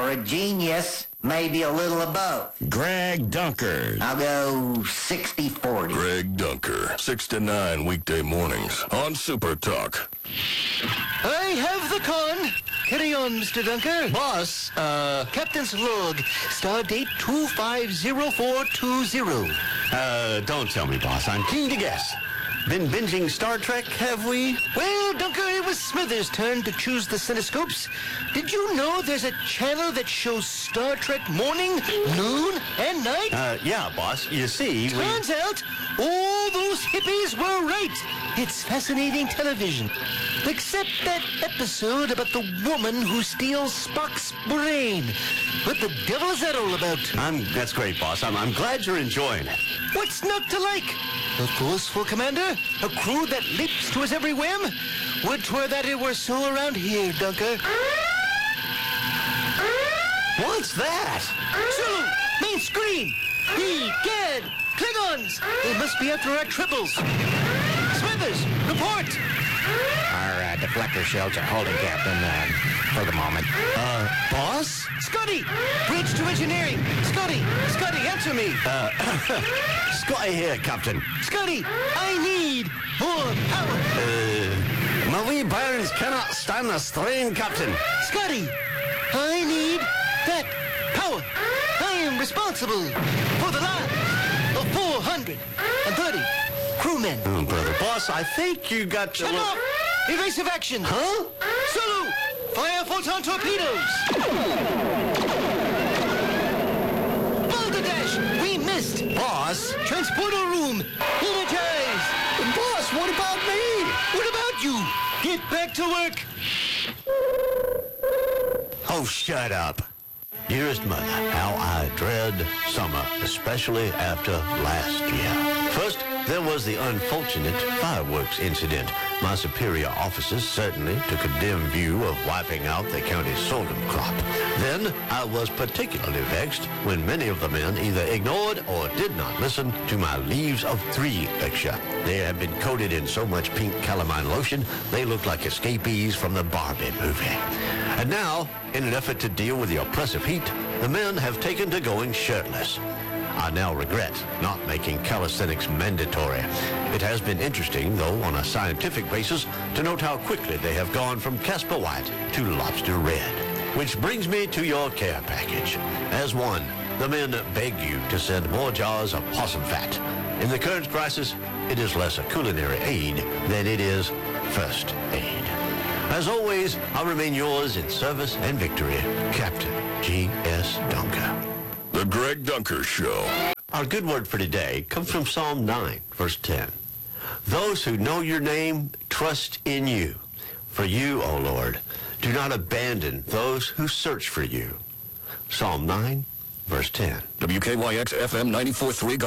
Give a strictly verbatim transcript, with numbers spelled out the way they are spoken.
For a genius, maybe a little above. Greg Dunker. I'll go sixty forty. Greg Dunker, six to nine weekday mornings on Super Talk. I have the con. Carry on, Mister Dunker. Boss, uh... Captain's log, star date two five zero four two zero. Uh, don't tell me, boss. I'm keen to guess. Been binging Star Trek, have we? Well, Dunker, it was Smithers' turn to choose the cinescopes. Did you know there's a channel that shows Star Trek morning, noon, and night? Uh, yeah, boss. You see, we... Turns out, all those hippies were right. It's fascinating television. Except that episode about the woman who steals Spock's brain. What the devil is that all about? I'm, that's great, boss. I'm, I'm glad you're enjoying it. What's not to like? A forceful commander? A crew that leaps to his every whim? Would 'twere that it were so around here, Dunker. What's that? Zulu! Main screen! He, Gad, Klingons! They must be after our triples. Smithers, report! Our uh, deflector shields are holding, Captain, uh, for the moment. Uh, boss? Scotty! Bridge to engineering! Scotty! Scotty, answer me! Uh, Scotty here, Captain. Scotty, I need more power! Uh, my wee bairns cannot stand the strain, Captain. Scotty, I need that power! I am responsible for the lives of four hundred thirty crewmen. Oh, brother. Boss, I think you got to... Shut look- off! Evasive action! Huh? Zulu! Fire photon torpedoes! Balderdash! We missed! Boss? Transporter room! Energized! Boss, what about me? What about you? Get back to work! Oh, shut up. Dearest Mother, how I dread summer, especially after last year. First, there was the unfortunate fireworks incident. My superior officers certainly took a dim view of wiping out the county's sorghum crop. Then, I was particularly vexed when many of the men either ignored or did not listen to my Leaves of Three lecture. They had been coated in so much pink calamine lotion, they looked like escapees from the Barbie movie. And now, in an effort to deal with the oppressive heat, the men have taken to going shirtless. I now regret not making calisthenics mandatory. It has been interesting, though, on a scientific basis, to note how quickly they have gone from Casper White to Lobster Red. Which brings me to your care package. As one, the men beg you to send more jars of possum fat. In the current crisis, it is less a culinary aid than it is first aid. As always, I'll remain yours in service and victory, Captain G S Dunker. The Greg Dunker Show. Our good word for today comes from Psalm nine, verse ten. Those who know your name trust in you. For you, O Lord, do not abandon those who search for you. Psalm nine, verse ten. W K Y X F M ninety-four point three.